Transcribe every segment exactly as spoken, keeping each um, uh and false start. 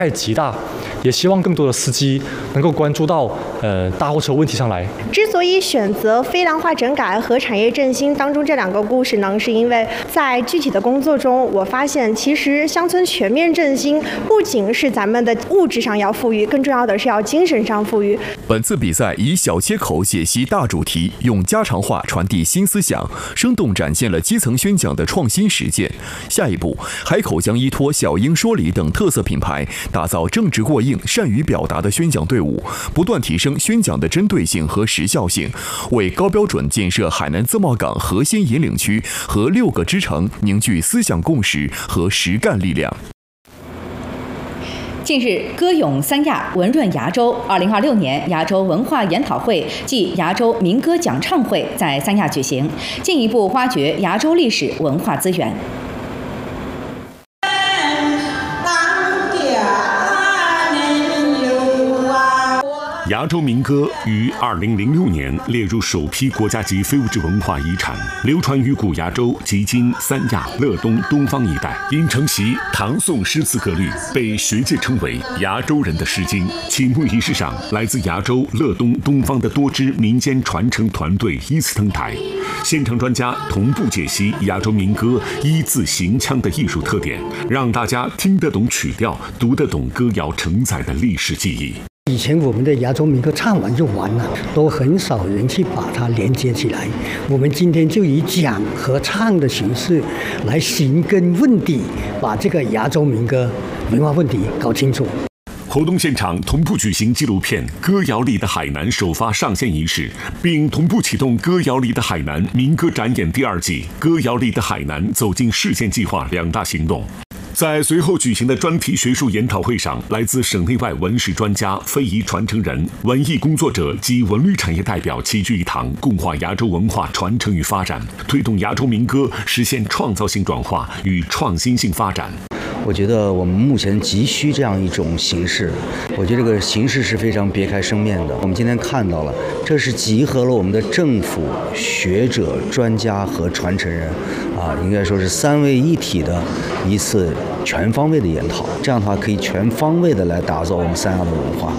太极大，也希望更多的司机能够关注到呃大货车问题上来。 之所以选择非粮化整改和产业振兴当中这两个故事呢，是因为在具体的工作中，我发现其实乡村全面振兴不仅是咱们的物质上要富裕，更重要的是要精神上富裕。 本次比赛以小切口解析大主题，用家常话传递新思想，生动展现了基层宣讲的创新实践。下一步，海口将依托小英说理等特色品牌，打造正直过硬、善于表达的宣讲队伍，不断提升宣讲的针对性和时效性，为高标准建设海南自贸港核心引领区和六个支城凝聚思想共识和实干力量。 近日，歌咏三亚，文润牙州二零二六年亚洲文化研讨会暨亚洲民歌讲唱会在三亚举行，进一步挖掘亚洲历史文化资源。 亚洲民歌于二零零六年列入首批国家级非物质文化遗产，流传于古亚洲及今三亚、乐东、东方一带。因承袭唐宋诗词格律，被学界称为亚洲人的诗经。启幕仪式上，来自亚洲、乐东、东方的多支民间传承团队依次登台，现场专家同步解析亚洲民歌一字行腔的艺术特点，让大家听得懂曲调，读得懂歌谣承载的历史记忆。 以前我们的亚洲民歌唱完就完了，都很少人去把它连接起来。我们今天就以讲和唱的形式来寻根问底，把这个亚洲民歌文化问题搞清楚。 活动现场同步举行纪录片《歌谣里的海南》首发上线仪式，并同步启动《歌谣里的海南》民歌展演第二季《歌谣里的海南走进视线计划》两大行动。在随后举行的专题学术研讨会上，来自省内外文史专家、非遗传承人、文艺工作者及文旅产业代表齐聚一堂，共话亚洲文化传承与发展，推动亚洲民歌实现创造性转化与创新性发展。 我觉得我们目前急需这样一种形式，我觉得这个形式是非常别开生面的。我们今天看到了，这是集合了我们的政府、学者、专家和传承人，啊，应该说是三位一体的一次全方位的研讨。这样的话，可以全方位的来打造我们三亚的文化。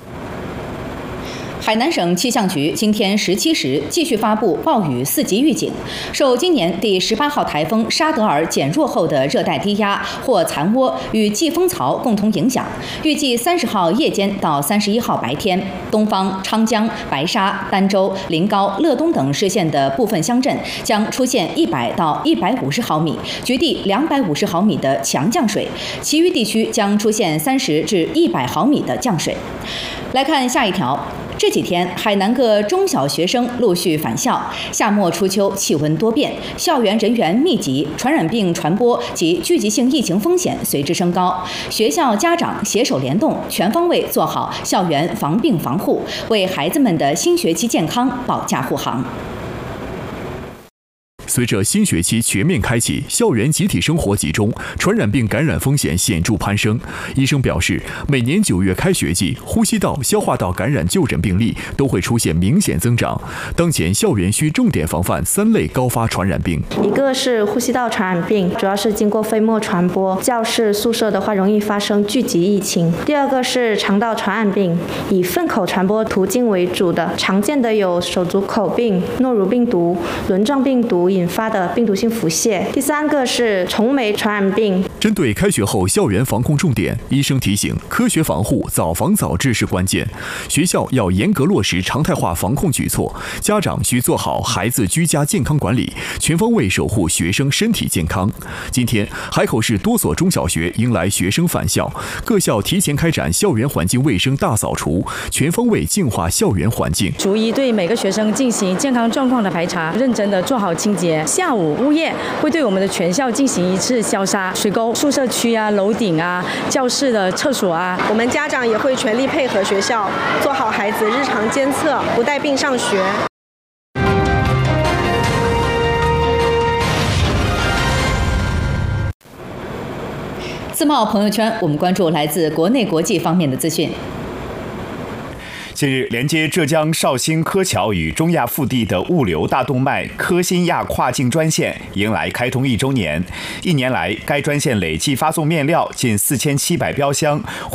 海南省气象局今天十七时继续发布暴雨四级预警。受今年第十八号台风沙德尔减弱后的热带低压或残涡与季风槽共同影响，预计三十号夜间到三十一号白天，东方、昌江、白沙、儋州、临高、乐东等市县的部分乡镇将出现一百到一百五十毫米，局地两百五十毫米的强降水，其余地区将出现三十至一百毫米的降水。来看下一条。这几天，海南各中小学生陆续返校。夏末初秋，气温多变，校园人员密集，传染病传播及聚集性疫情风险随之升高。学校家长携手联动，全方位做好校园防病防护，为孩子们的新学期健康保驾护航。 随着新学期全面开启，校园集体生活集中，传染病感染风险显著攀升。医生表示，每年九月开学季，呼吸道、消化道感染就诊病例都会出现明显增长。当前校园需重点防范三类高发传染病， 一个是呼吸道传染病，主要是经过飞沫传播，教室、宿舍的话容易发生聚集疫情。第二个是肠道传染病，以粪口传播途径为主的，常见的有手足口病、诺如病毒、轮状病毒引发的病毒性腹泻。第三个是虫媒传染病。 针对开学后校园防控重点，医生提醒，科学防护、早防早治是关键。学校要严格落实常态化防控举措，家长需做好孩子居家健康管理，全方位守护学生身体健康。今天，海口市多所中小学迎来学生返校，各校提前开展校园环境卫生大扫除，全方位净化校园环境， 逐一对每个学生进行健康状况的排查，认真的做好清洁。下午物业会对我们的全校进行一次消杀水沟、宿舍区啊、楼顶啊、教室的厕所啊。 我们家长也会全力配合学校，做好孩子日常监测，不带病上学。 自贸朋友圈，我们关注来自国内国际方面的资讯。 近日，连接浙江绍兴柯桥与中亚腹地的物流大动脉柯新亚跨境专线迎来开通一周年。一年来，该专线累计发送面料近四千七百标箱，